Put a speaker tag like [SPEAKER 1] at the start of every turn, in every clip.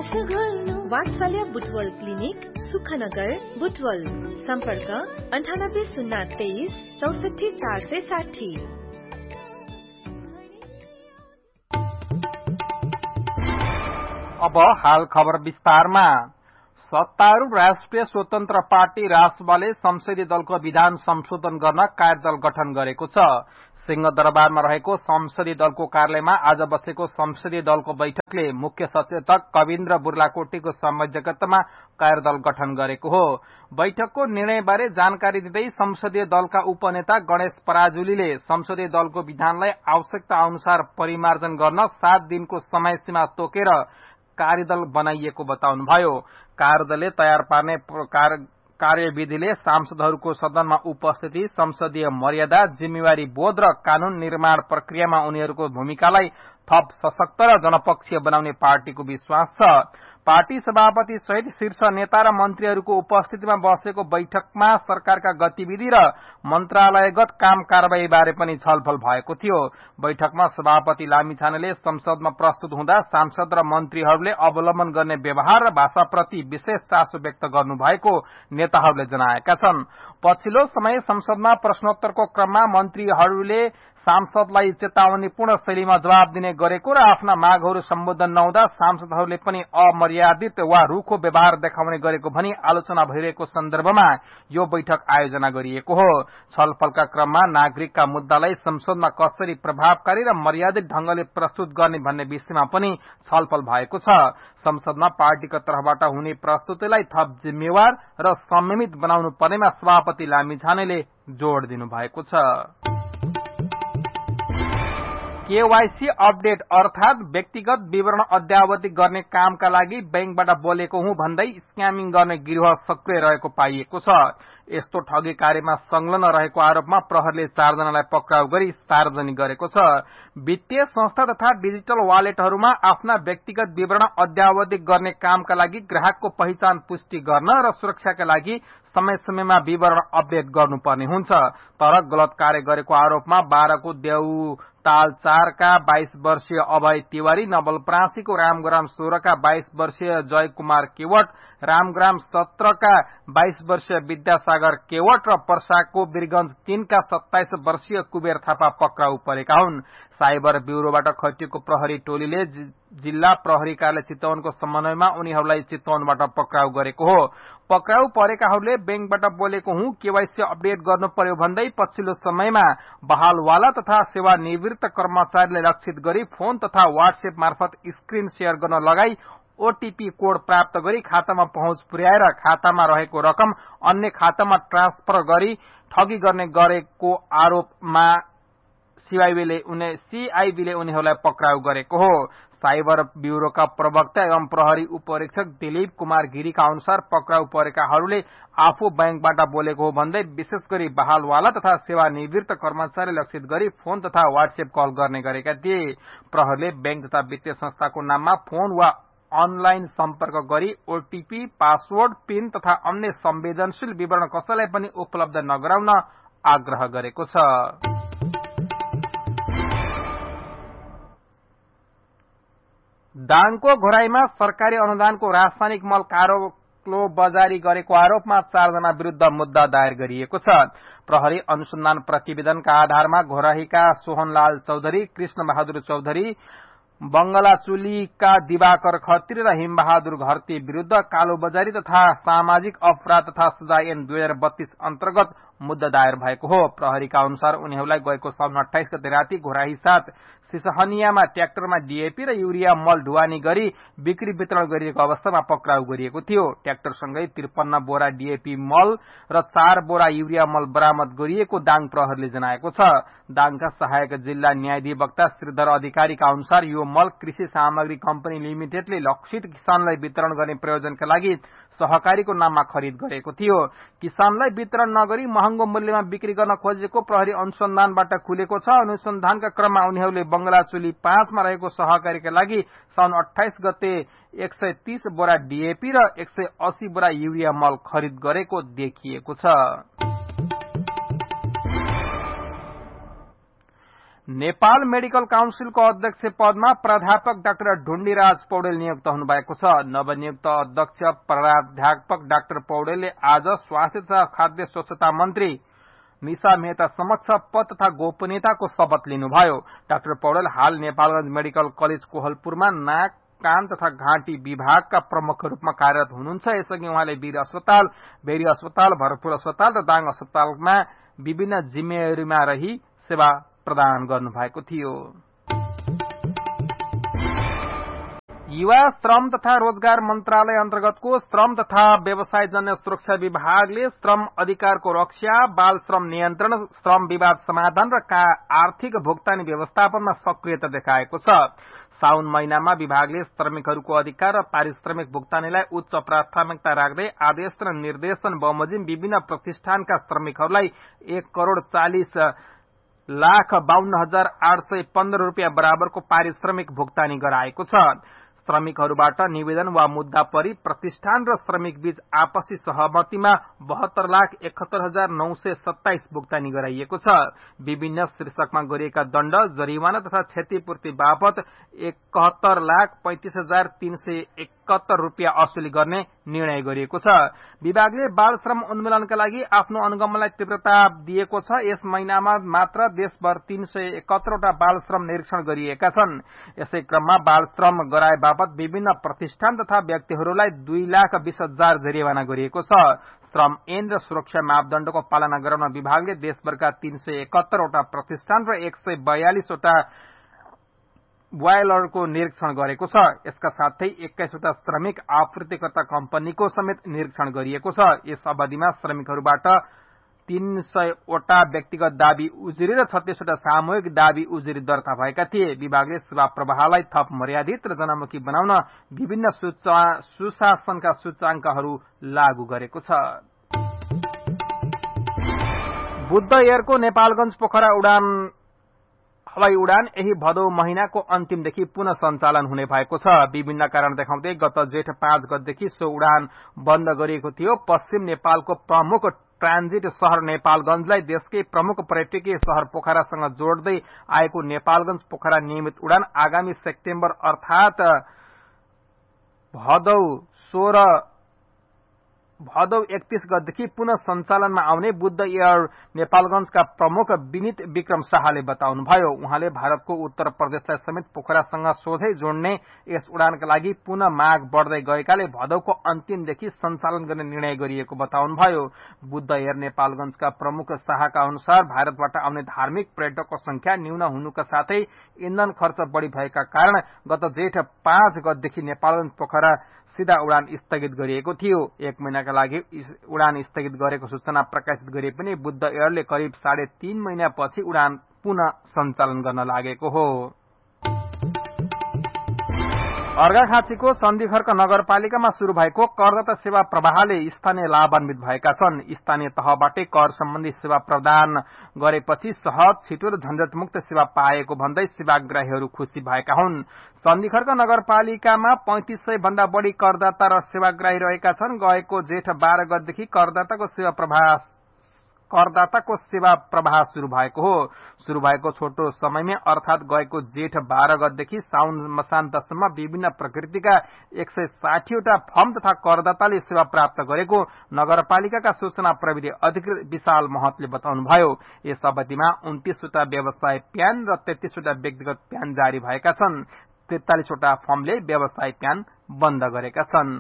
[SPEAKER 1] वात्सल्य बुटवल क्लिनिक सुखनगर बुटवल सम्पर्क 9803 64460।
[SPEAKER 2] अब हाल खबर विस्तारमा। सत्तारूढ़ राष्ट्रिय स्वतन्त्र पार्टी रासपाले संसदीय दलको विधान संशोधन गर्न कार्यदल गठन गरेको छ। सिंहदरबारमा रहेको संसदीय दलको कार्यालयमा आज बसेको संसदीय दलको बैठकले मुख्य सचेतक कविन्द्र बुर्लाकोटीको संयोजकत्वमा कार्यदल गठन गरेको हो। बैठकको निर्णयबारे जानकारी दिँदै संसदीय दलका उपनेता गणेश पराजुलीले संसदीय दलको विधानलाई आवश्यकता अनुसार परिमार्जन गर्न 7 दिनको समय सीमा तोकेर कार्यदल बनाइएको बताउनुभयो। कार्यदलले तयार पार्ने कार्यविधिले सांसदहरूको सदनमा उपस्थिति, संसदीय मर्यादा, जिम्मेवारी बोध र कानून निर्माण प्रक्रियामा उनीहरूको भूमिकालाई थप सशक्त र जनपक्षीय बनाउने पार्टीको विश्वास छ। पार्टी सभापति सहित शीर्ष नेता र मन्त्रीहरूको उपस्थितिमा बसेको बैठकमा सरकारका गतिविधि र मन्त्रालयगत काम कारबाही बारे पनि छलफल भएको थियो। बैठकमा सभापति लामिछानेले संसदमा प्रस्तुत हुँदा सांसद र मन्त्रीहरूले अवलम्बन गर्ने व्यवहार र भाषाप्रति विशेष चासो व्यक्त गर्नुभएको नेताहरूले जनाएका छन्। पछिल्लो समय संसदमा प्रश्नोत्तरको क्रममा मन्त्रीहरूले सांसदलाई चेतावनीपूर्ण शैलीमा जवाब दिने गरेको र आफ्ना मागहरू सम्बोधन नहुँदा सांसदहरूले पनि अमर्यादित वा रूखो व्यवहार देखाउने गरेको भनी आलोचना भइरहेको सन्दर्भमा यो बैठक आयोजना गरिएको हो। छलफलका क्रममा नागरिकका मुद्दालाई संसदमा कसरी प्रभावकारी र मर्यादित ढंगले प्रस्तुत गर्ने भन्ने विषयमा पनि छलफल भएको छ। संसदमा पार्टीका तर्फबाट हुने प्रस्तुतिलाई थप जिम्मेवार र संयमित बनाउनु पर्नेमा सभापति लामिछानेले जोड़ दिनुभएको छ। केवाईसी अपडेट अर्थात व्यक्तिगत विवरण अद्यावधि गर्ने कामका लागि बैंकबाट बोलेको हुँ भन्दै स्क्यामिङ गर्ने गिरोह सक्रिय रहेको पाइएको छ। यस्तो ठगी कार्यमा संलग्न रहेको आरोपमा प्रहरीले 4 जनालाई पक्राउ गरी सार्वजनिक गरेको छ। वित्तीय संस्था तथा डिजिटल वालेटहरूमा आफ्ना व्यक्तिगत विवरण अद्यावधि गर्ने कामका लागि ग्राहकको पहिचान पुष्टि गर्न र सुरक्षाका लागि समय समयमा विवरण अपडेट गर्नुपर्ने हुन्छ। तर गलत कार्य गरेको आरोपमा 12 को देउ ताल 4 का 22 वर्षीय अभय तिवारी, नवलपरासीको रामग्राम 16 का 22 वर्षीय जय कुमार केवट, रामग्राम 17 का 22 वर्षीय विद्यासागर केवट र पर्साको वीरगंज 3 का 27 वर्षीय कुबेर थापा पक्राउ परेका हुन्। साइबर ब्यूरोबाट खटिएको प्रहरी टोलीले जिल्ला प्रहरी कार्यालय चितवनको समन्वयमा उनीहरूलाई चितवनबाट पक्राउ गरेको हो। पक्राउ परेकाहरूले बैंकबाट बोलेको हुँ, केवाईसी अपडेट गर्नु पर्यो भन्दै पछिल्लो समयमा बहालवाला तथा सेवानिवृत्त कर्मचारीलाई लक्षित गरी फोन तथा व्हाट्सएप मार्फत स्क्रिन शेयर गर्न लगाई ओटीपी कोड प्राप्त गरी खातामा पहुँच पुर्याएर खातामा रहेको रकम अन्य खातामा ट्रान्सफर गरी ठगी गर्ने गरेको आरोपमा सीआईबीले उनीहरूलाई पक्राउ गरेको हो। साइबर ब्यूरोका प्रवक्ता एवं प्रहरी उपरीक्षक दिलीप कुमार गिरीका अनुसार पक्राउ परेकाहरूले आफू बैंकबाट बोलेको हो भन्दै विशेष गरी बहालवाला तथा सेवानिवृत्त कर्मचारी लक्षित गरी फोन तथा व्हाट्सएप कल गर्ने गरेका थिए। प्रहरीले बैंक तथा वित्तीय संस्थाको नाममा फोन वा अनलाइन सम्पर्क गरी ओटीपी, पासवर्ड, पिन तथा अन्य संवेदनशील विवरण कसैलाई पनि उपलब्ध नगराउन आग्रह गरेको छ। दाङको घोराईमा सरकारी अनुदानको रासायनिक मल कालो बजारी गरेको आरोपमा 4 जना विरूद्ध मुद्दा दायर गरिएको छ। प्रहरी अनुसन्धान प्रतिवेदनका आधारमा घोराईका सोहनलाल चौधरी, कृष्ण बहादुर चौधरी, बंगलाचुलीका दिवाकर खत्री र हिमबहादुर घरती विरूद्ध कालो बजारी तथा सामाजिक अपराध तथा सजाय ऐन 2032 अन्तर्गत मुद्दा दायर भएको हो। प्रहरीका अनुसार उनीहरूलाई गएको साउन 28 गते राति घोराही साथ सिसहनियामा ट्र्याक्टरमा डीएपी र युरिया मल ढुवानी गरी बिक्री वितरण गरिएको अवस्थामा पक्राउ गरिएको थियो। ट्र्याक्टरसँगै 53 बोरा डीएपी मल र 4 बोरा युरिया मल बरामद गरिएको दाङ प्रहरीले जनाएको छ। दाङका सहायक जिल्ला न्यायाधिवक्ता श्रीधर अधिकारीका अनुसार यो मल कृषि सामग्री कम्पनी लिमिटेडले लक्षित किसानलाई वितरण गर्ने प्रयोजनका लागि सहकारीको नाममा खरिद गरेको थियो। किसानलाई वितरण नगरी महँगो मूल्यमा बिक्री गर्न खोजेको प्रहरी अनुसन्धानबाट खुलेको छ। अनुसन्धानका क्रममा उनीहरूले बंगलाचुली 5 मा रहेको सहकारीका लागि साउन 28 गते 130 बोरा डीएपी र 180 बोरा युरिया मल खरिद गरेको देखिएको छ। नेपाल मेडिकल काउन्सिलको अध्यक्ष पदमा प्राध्यापक डाक्टर ढुण्डीराज पौडेल नियुक्त हुनुभएको छ। नवनियुक्त अध्यक्ष प्राध्यापक डाक्टर पौडेलले आज स्वास्थ्य तथा खाद्य स्वच्छता मन्त्री निशा मेहता समक्ष पद तथा गोपनीयताको शपथ लिनुभयो। डाक्टर पौडेल हाल नेपालगंज मेडिकल कलेज कोहलपुरमा नाक कान तथा घाँटी विभागका प्रमुख रूपमा कार्यरत हुनुहुन्छ। यसअघि उहाँले वीर अस्पताल, बेरी अस्पताल, भरतपुर अस्पताल र दाङ अस्पतालमा विभिन्न जिम्मेवारीमा रही सेवा प्रदान गर्नुभएको थियो। युवा श्रम तथा रोजगार मन्त्रालय अन्तर्गतको श्रम तथा व्यवसायजन्य सुरक्षा विभागले श्रम अधिकारको रक्षा, बाल श्रम नियन्त्रण, श्रम विवाद समाधान र आर्थिक भुक्तानी व्यवस्थापनमा सक्रियता देखाएको छ। साउन महिनामा विभागले श्रमिकहरूको अधिकार र पारिश्रमिक भुक्तानीलाई उच्च प्राथमिकता राख्दै आदेश र निर्देशन बमोजिम विभिन्न प्रतिष्ठानका श्रमिकहरूलाई 1,40,52,815 रूपियाँ बराबरको पारिश्रमिक भुक्तानी गराएको छ। श्रमिकहरूबाट निवेदन वा मुद्दा परी प्रतिष्ठान र श्रमिक बीच आपसी सहमतिमा 72,71,927 भुक्तानी गराइएको छ। विभिन्न शीर्षकमा गरिएका दण्ड, जरिवाना तथा क्षतिपूर्ति बापत 71,35,371 रूपियाँ असुली गर्ने निर्णय गरिएको छ। विभागले बाल श्रम उन्मूलनका लागि आफ्नो अनुगमनलाई तीव्रता दिएको छ। यस महिनामा मात्र देशभर 371 वटा बाल श्रम निरीक्षण गरिएका छन्। यसै क्रममा बाल श्रम गराए बापत विभिन्न प्रतिष्ठान तथा व्यक्तिहरूलाई 2,20,000 जरिवाना गरिएको छ। श्रम ऐन र सुरक्षा मापदण्डको पालना गराउन विभागले देशभरका 371 वटा प्रतिष्ठान र 142 वटा ब्वायलरको निरीक्षण गरेको छ। यसका साथै 21 वटा श्रमिक आपूर्तिकर्ता कम्पनीको समेत निरीक्षण गरिएको छ। यस अवधिमा श्रमिकहरूबाट 300 वटा व्यक्तिगत दाबी उजुरी र 36 वटा सामूहिक दाबी उजुरी दर्ता भएका थिए। विभागले सेवा प्रवाहलाई थप मर्यादित र जनमुखी बनाउन विभिन्न सुशासनका सूचाङ्कहरू लागू गरेको छ। बुद्ध एयरको नेपालगंज पोखरा हवाई उडान यही भदौ महिनाको अन्तिमदेखि पुनः सञ्चालन हुने भएको छ। विभिन्न कारण देखाउँदै गत जेठ 5 गतेदेखि सो उडान बन्द गरिएको थियो। पश्चिम नेपालको प्रमुख ट्रान्जिट शहर नेपालगंजलाई देशकै प्रमुख पर्यटकीय शहर पोखरासँग जोड्दै आएको नेपालगंज पोखरा नियमित उडान आगामी सेप्टेम्बर अर्थात भदौ 31 गतेदेखि पुनः सञ्चालनमा आउने बुद्ध एयर नेपालगंजका प्रमुख विनित विक्रम शाहले बताउनुभयो। उहाँले भारतको उत्तर प्रदेशलाई समेत पोखरासँग सोझै जोड्ने यस उडानका लागि पुनः माग बढ्दै गएकाले भदौको अन्तिमदेखि सञ्चालन गर्ने निर्णय गरिएको बताउनुभयो। बुद्ध एयर नेपालगंजका प्रमुख शाहका अनुसार भारतबाट आउने धार्मिक पर्यटकको संख्या न्यून हुनुका साथै इन्धन खर्च बढ़ी भएका कारण गत जेठ 5 गतेदेखि नेपालगंज पोखरा सीधा उडान स्थगित गरिएको थियो। 1 महिनाका लागि उडान स्थगित गरेको सूचना प्रकाशित गरे पनि बुद्ध एयरले करिब 3.5 महिनापछि उडान पुनः सञ्चालन गर्न लागेको हो। अर्घाखाँचीको सन्धिखर्क नगरपालिकामा शुरू भएको करदाता सेवा प्रवाहले स्थानीय लाभान्वित भएका छन्। स्थानीय तहबाटै कर सम्बन्धी सेवा प्रदान गरेपछि सहज, छिटो र झन्झटमुक्त सेवा पाएको भन्दै सेवाग्राहीहरू खुशी भएका हुन्। सन्धिखर्क नगरपालिकामा 3500 भन्दा बढ़ी करदाता र सेवाग्राही रहेका छन्। गएको जेठ 12 गतेदेखि करदाताको सेवा प्रवाह शुरू भएको हो। शुरू भएको छोटो समयमै अर्थात गएको जेठ 12 गतेदेखि साउन मसान्तसम्म विभिन्न प्रकृतिका 160 वटा फर्म तथा करदाताले सेवा प्राप्त गरेको नगरपालिकाका सूचना प्रविधि अधिकृत विशाल महतले बताउनुभयो। यस अवधिमा 29 वटा व्यवसाय प्यान र 33 वटा व्यक्तिगत प्यान जारी भएका छन्। 43 वटा फर्मले व्यवसाय प्यान बन्द गरेका छन्।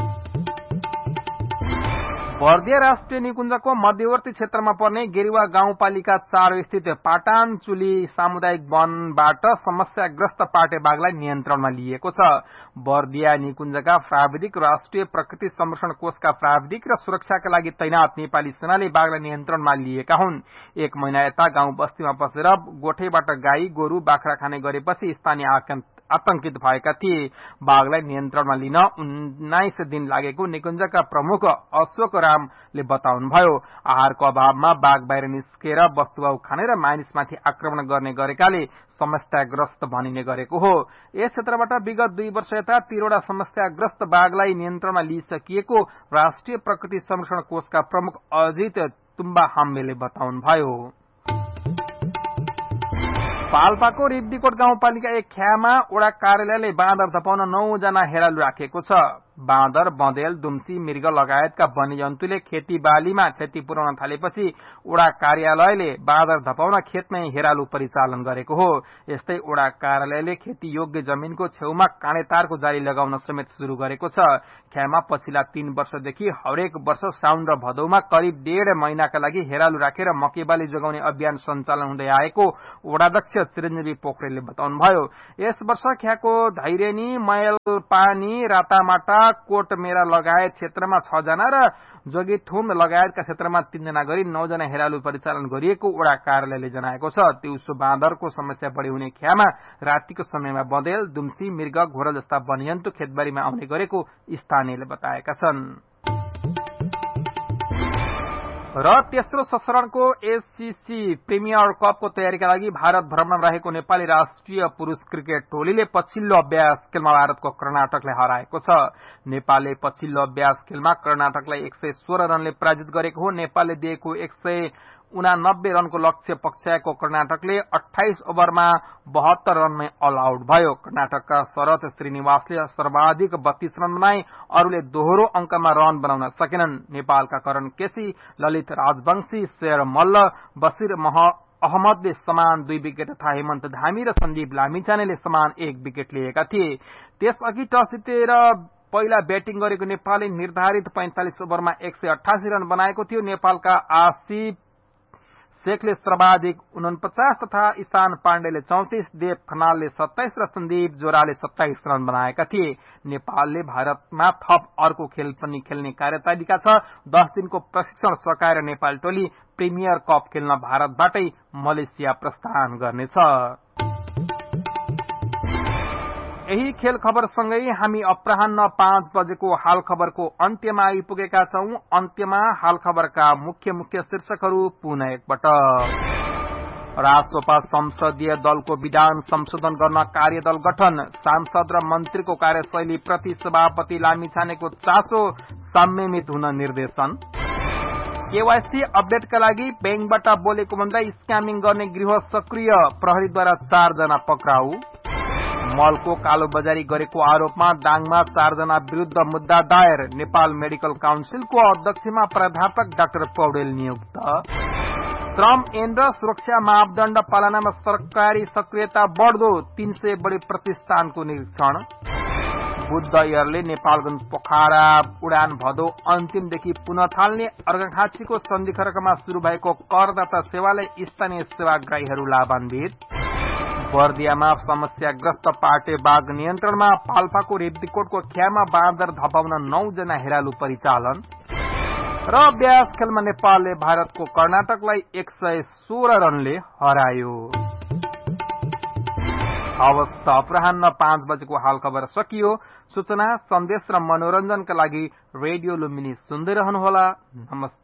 [SPEAKER 2] बर्दिया राष्ट्रिय निकुञ्जको मध्यवर्ती क्षेत्रमा पर्ने गेरुवा गाउँपालिका 4 स्थित पाटानचुली सामुदायिक वनबाट समस्याग्रस्त पाटे बाघलाई नियन्त्रणमा लिएको छ। बर्दिया निकुञ्जका प्राविधिक राष्ट्रिय प्रकृति संरक्षण कोषका प्राविधिक र सुरक्षाका लागि तैनात नेपाली सेनाले बाघलाई नियन्त्रणमा लिएका हुन्। 1 महिना यता गाउँ बस्तीमा पसेर गोठैबाट गाई गोरु बाख्रा खाने गरेपछि स्थानीय आतंकित भएका थिए। बाघलाई नियन्त्रणमा लिन 19 दिन लागेको निकुञ्जका प्रमुख अशोक रामले बताउनुभयो। आहारको अभावमा बाघ बाहिर निस्केर वस्तुभाउ खाने र मानिसमाथि आक्रमण गर्ने गरेकाले समस्याग्रस्त भनिने गरेको हो। यस क्षेत्रबाट विगत 2 वर्ष यता 13 वटा समस्याग्रस्त बाघलाई नियन्त्रणमा लिइसकिएको राष्ट्रिय प्रकृति संरक्षण कोषका प्रमुख अजित तुम्बा हाम्बेले बताउनुभयो। पाल्पाको रिब्दीकोट गाउँपालिका 1 ख्यामा वडा कार्यालयले बाँदर धपाउन 9 जना हेरालु राखेको छ। बाँदर, बँदेल, दुम्सी, मृग लगायतका वन्यजन्तुले खेतीबालीमा क्षति पुर्याउन थालेपछि वडा कार्यालयले बाँदर धपाउन खेतमै हेरालु परिचालन गरेको हो। यस्तै वडा कार्यालयले खेती योग्य जमिनको छेउमा काँडेतारको जाली लगाउन समेत शुरू गरेको छ। ख्यामा पछिल्ला 3 वर्षदेखि हरेक वर्ष साउन र भदौमा करिब 1.5 महिनाका लागि हेरालु राखेर मकैबाली जोगाउने अभियान सञ्चालन हुँदै आएको वडाध्यक्ष चिरञ्जीवी पोखरेलले बताउनुभयो। यस वर्ष ख्याको धैरेनी, मैलपानी, रातामाटा, कोटमेरा लगायत क्षेत्रमा 6 जना र जोगीथुम लगायतका क्षेत्रमा 3 जना गरी 9 जना हेरालु परिचालन गरिएको वडा कार्यालयले जनाएको छ। दिउँसो बाँदरको समस्या बढी हुने ख्यामा रातिको समयमा बँदेल, दुम्सी, मृग, घोरल जस्ता वन्यजन्तु खेतबारीमा आउने गरेको स्थानीयले बताएका छन्। र तेस्रो संस्करणको एससीसी प्रिमियर कपको तयारीका लागि भारत भ्रमण रहेको नेपाली राष्ट्रिय पुरूष क्रिकेट टोलीले पछिल्लो अभ्यास खेलमा भारतको कर्नाटकलाई हराएको छ। नेपालले पछिल्लो अभ्यास खेलमा कर्नाटकलाई 116 रनले पराजित गरेको हो। नेपालले दिएको 189 रनको लक्ष्य पक्षाएको कर्नाटकले 28 ओभरमा 72 रनमै अल आउट भयो। कर्नाटकका शरद श्रीनिवासले सर्वाधिक 32 रन बनाए, अरूले दोहोरो अंकमा रन बनाउन सकेनन्। नेपालका करण केसी, ललित राजवंशी, शेर मल्ल, बसिर अहमदले समान 2 विकेट तथा हेमन्त धामी र सन्दीप लामिछानेले समान 1 विकेट लिएका थिए। त्यसअघि टस जितेर पहिला ब्याटिङ गरेको नेपालले निर्धारित 45 ओभरमा 188 रन बनाएको थियो। नेपालका आसिफ शेखले सर्वाधिक 49 तथा ईशान पाण्डेले 34, देव खनालले 27 र सन्दीप जोराले 27 रन बनाएका थिए। नेपालले भारतमा थप अर्को खेल पनि खेल्ने कार्यतालिका छ। 10 दिनको प्रशिक्षण सकाएर नेपाल टोली प्रिमियर कप खेल्न भारतबाटै मलेसिया प्रस्थान गर्नेछ। यही खेल खबरसँगै हामी अपराह्न 5 बजेको हाल खबरको अन्त्यमा आइपुगेका छौं। अन्त्यमा हाल खबरका मुख्य शीर्षकहरू पुनः एकपटक। रासोपा संसदीय दलको विधान संशोधन गर्न कार्यदल गठन, सांसद र मन्त्रीको कार्यशैली प्रति सभापति लामिछानेको चासो संयमित हुन निर्देशन। केवाईसी अपडेटका लागि बैंकबाट बोलेको भन्दा स्क्यामिङ गर्ने गृह सक्रिय, प्रहरीद्वारा 4 जना पक्राउ। मलको कालोबजारी गरेको आरोपमा दाङमा 4 जना विरूद्ध मुद्दा दायर, नेपाल मेडिकल काउन्सिलको अध्यक्षमा प्राध्यापक डाक्टर पौडेल नियुक्त। श्रम ऐन र सुरक्षा मापदण्ड पालनामा सरकारी सक्रियता बढ्दो, 300 बढी प्रतिष्ठानको निरीक्षण। बुद्ध एयरले नेपालगंज पोखरा उडान भदौ अन्तिमदेखि पुनः थाल्ने, अर्घाखाँचीको सन्धिखर्कमा शुरू भएको करदाता सेवालाई स्थानीय सेवाग्राहीहरू लाभान्वित। बर्दियामा समस्याग्रस्त पाटे बाघ नियन्त्रणमा, पाल्पाको रेब्दीकोटको ख्यामा बाँदर धपाउन 9 जना हेरालु परिचालन। र अभ्यास खेलमा नेपालले भारतको कर्नाटकलाई 116 रनले हरायो। हवस् त अपराह्न 5 बजेको हाल खबर सकियो। सूचना, सन्देश र मनोरञ्जनका लागि रेडियो लुम्बिनी सुन्दै रहनुहोला। नमस्ते।